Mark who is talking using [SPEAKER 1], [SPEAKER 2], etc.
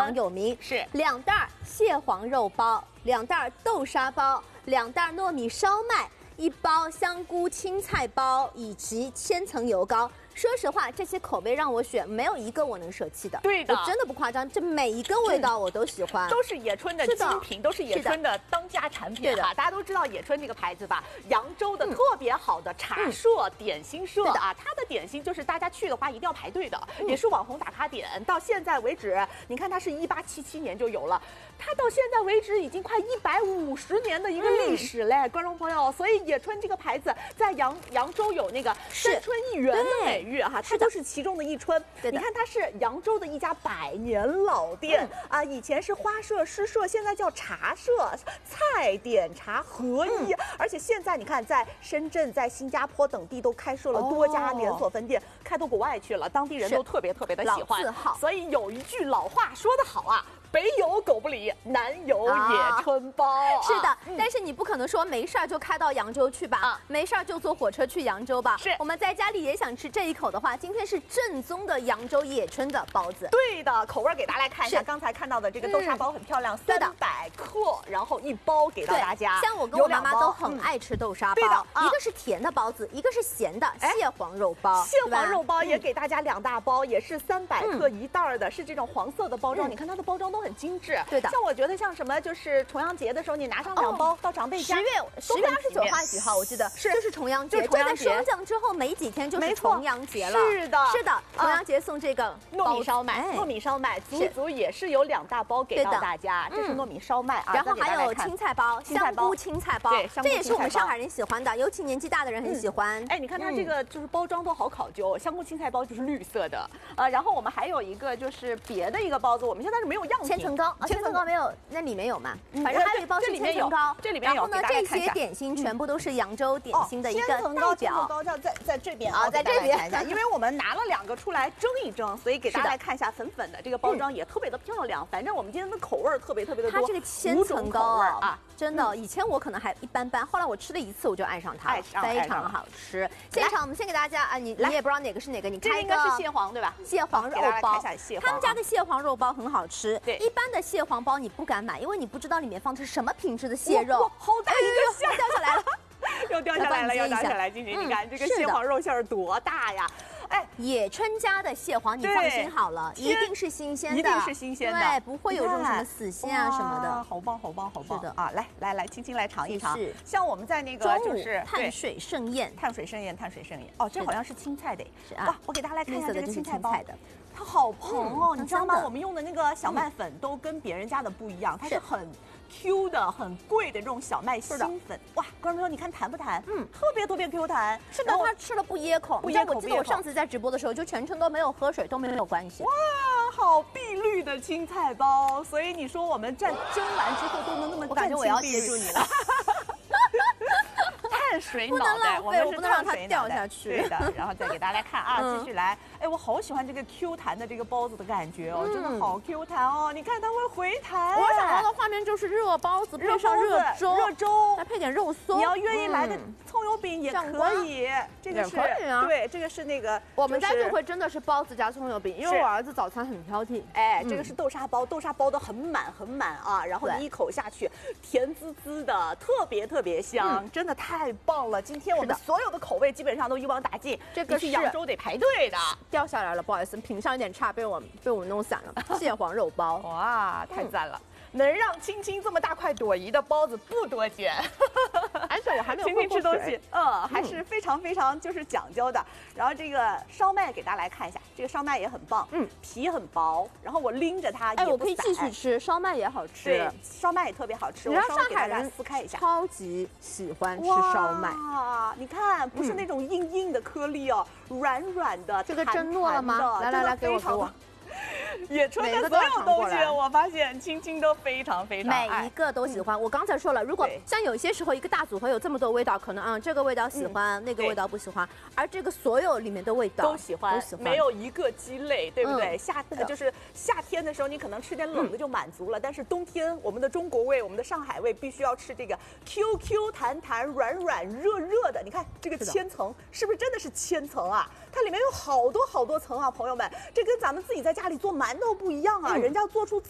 [SPEAKER 1] 常有名。
[SPEAKER 2] 是
[SPEAKER 1] 2袋蟹黄肉包，2袋豆沙包，2袋糯米烧麦，1包香菇青菜包，以及千层油糕。说实话，这些口味让我选，没有一个我能舍弃的。
[SPEAKER 2] 对的，
[SPEAKER 1] 我真的不夸张，这每一个味道我都喜欢，
[SPEAKER 2] 都是野春的精品，都是野春的当家产品哈。大家都知道野春这个牌子吧，扬州的特别好的茶社、点心社啊，它的点心就是大家去的话一定要排队的，也是网红打卡点。到现在为止，你看它是1877年就有了，它到现在为止已经快150年的一个历史嘞，观众朋友。所以野春这个牌子在扬州有那个3春1园的美誉哈，它就是其中的一春。你看它是扬州的一家100年老店啊，以前是花社、诗社，现在叫茶社，菜点茶合一。而且现在你看，在深圳、在新加坡等地都开设了多家连锁分店，开到国外去了，当地人都特别的喜欢。所以有一句老话说得好啊。北有狗不理，南有野春包。
[SPEAKER 1] 是的，但是你不可能说没事儿就开到扬州去吧？没事儿就坐火车去扬州吧？
[SPEAKER 2] 是，
[SPEAKER 1] 我们在家里也想吃这一口的话，今天是正宗的扬州野春的包子。
[SPEAKER 2] 对的，口味给大家来看一下。刚才看到的这个豆沙包很漂亮，300克，然后1包给到大家。
[SPEAKER 1] 像我跟我妈妈都很爱吃豆沙包，一个是甜的包子，一个是咸的蟹黄肉包。
[SPEAKER 2] 蟹黄肉包也给大家2大包，也是300克1袋的，是这种黄色的包装。你看它的包装都很精致。
[SPEAKER 1] 对的，
[SPEAKER 2] 像我觉得像什么就是重阳节的时候，你拿上2包到长辈家。10月
[SPEAKER 1] 29号还是几号？我记得就是重阳节，就在霜降之后没几天就是重阳节了。
[SPEAKER 2] 是的，
[SPEAKER 1] 重阳节送这个
[SPEAKER 2] 糯米烧麦，糯米烧麦足也是有2大包给到大家。这是糯米烧麦啊，
[SPEAKER 1] 然后还有青菜包，香菇青菜包，这也是我们上海人喜欢的，尤其年纪大的人很喜欢。
[SPEAKER 2] 哎，你看它这个就是包装都好考究，香菇青菜包就是绿色的，然后我们还有一个就是别的一个包子，我们现在是没有样品。
[SPEAKER 1] 千层糕，千层糕没有，那里面有吗？反正还有一包是千层糕，
[SPEAKER 2] 这里面有。
[SPEAKER 1] 然后呢，这些点心全部都是扬州点心的一个代表。
[SPEAKER 2] 千层糕在这边啊，在这边看一下，因为我们拿了2个出来蒸一蒸，所以给大家看一下粉粉的这个包装也特别的漂亮。反正我们今天的口味特别的多。
[SPEAKER 1] 它这个千层糕啊，真的，以前我可能还一般般，后来我吃了1次我就爱上它了，非常好吃。现场我们先给大家啊，你也不知道哪个是哪个，你开一个。
[SPEAKER 2] 这应该是蟹黄对吧？
[SPEAKER 1] 蟹黄肉包，他们家的蟹黄肉包很好吃。
[SPEAKER 2] 对，
[SPEAKER 1] 一般的蟹黄包你不敢买，因为你不知道里面放的是什么品质的蟹肉。
[SPEAKER 2] 哇，好大一个蟹
[SPEAKER 1] 掉下来了，
[SPEAKER 2] 又掉下来了，又掉下来，晶晶，你看这个蟹黄肉馅儿多大呀！哎，
[SPEAKER 1] 野春家的蟹黄，你放心好了，一定是新鲜的，
[SPEAKER 2] 一定是新鲜的，
[SPEAKER 1] 对，不会有这种什么死蟹啊什么的。
[SPEAKER 2] 好棒，好棒，好棒！
[SPEAKER 1] 是的
[SPEAKER 2] 啊，来，轻轻来尝一尝。是，像我们在那个就是
[SPEAKER 1] 碳水盛宴，
[SPEAKER 2] 碳水盛宴。哦，这好像是青菜的，
[SPEAKER 1] 是啊。
[SPEAKER 2] 哇，我给大家来看一下这个青菜包
[SPEAKER 1] 的。
[SPEAKER 2] 它好蓬哦，你知道吗？我们用的那个小麦粉都跟别人家的不一样，它是很 Q 的、很贵的这种小麦新粉。哇，观众朋友，你看弹不弹？特别Q弹。
[SPEAKER 1] 是的，它吃了不噎口。我记得我上次在直播的时候，就全程都没有喝水，都没有关系。
[SPEAKER 2] 哇，好碧绿的青菜包，所以你说我们蒸完之后都能那么，
[SPEAKER 1] 我感觉我要接住你了。
[SPEAKER 2] 碳水脑袋，我们是
[SPEAKER 1] 不能让它掉下去。
[SPEAKER 2] 对的，然后再给大家来看啊，继续来。哎，我好喜欢这个 Q 弹的这个包子的感觉哦，真的好 Q 弹哦！你看它会回弹。
[SPEAKER 1] 我想要的画面就是热包子配上热粥，再配点肉松。
[SPEAKER 2] 你要愿意来个葱油饼也可以，这个是对，这个是那个
[SPEAKER 1] 我们家就会真的是包子加葱油饼，因为我儿子早餐很挑剔。
[SPEAKER 2] 哎，这个是豆沙包，豆沙包的很满啊，然后你一口下去，甜滋滋的，特别香，真的太棒了！今天我们所有的口味基本上都一网打尽，
[SPEAKER 1] 这个
[SPEAKER 2] 去扬州得排队的。
[SPEAKER 1] 掉下来了，不好意思，品相有点差，被我们弄散了。蟹黄肉包，
[SPEAKER 2] 哇，太赞了！能让青青这么大块朵颐的包子不多见，
[SPEAKER 1] 而且我还没有
[SPEAKER 2] 青青吃东西，还是非常就是讲究的。然后这个烧麦给大家来看一下，这个烧麦也很棒，皮很薄，然后我拎着它也不散。
[SPEAKER 1] 我可以继续吃，烧麦也好吃，
[SPEAKER 2] 对，烧麦也特别好吃。
[SPEAKER 1] 你知道上海人
[SPEAKER 2] 撕开一下，
[SPEAKER 1] 超级喜欢吃烧麦
[SPEAKER 2] 啊！你看，不是那种硬的颗粒哦，软的。
[SPEAKER 1] 这个蒸糯了吗？来，给我。
[SPEAKER 2] 野春的所有东西，我发现青青都非常爱，
[SPEAKER 1] 每一个都喜欢。我刚才说了，如果像有些时候一个大组合有这么多味道，可能这个味道喜欢，那个味道不喜欢，而这个所有里面的味道
[SPEAKER 2] 都喜欢，没有一个鸡肋，对不对？就是夏天的时候，你可能吃点冷的就满足了，但是冬天我们的中国味，我们的上海味，必须要吃这个 QQ 弹软热的。你看这个千层，是不是真的是千层啊？它里面有好多层啊，朋友们，这跟咱们自己在家里做馒头不一样啊，人家做出